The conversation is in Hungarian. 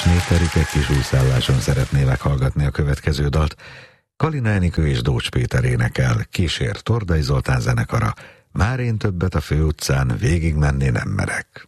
Méterik egy kis úszálláson szeretné meghallgatni a következő dalt. Kalina Enikő és Dócs Péter énekel, kísér Tordai Zoltán zenekara. Már én többet a főutcán végigmenni nem merek.